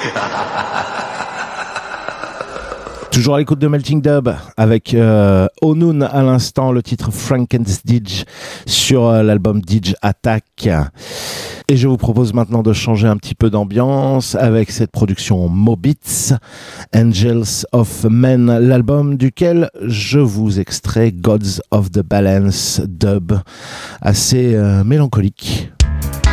Toujours à l'écoute de Melting Dub avec Onun à l'instant, le titre Franken's-Didge sur l'album Didge Attack. Et je vous propose maintenant de changer un petit peu d'ambiance avec cette production Mobits, Angels of Men, l'album duquel je vous extrais Gods of the Balance Dub, assez mélancolique.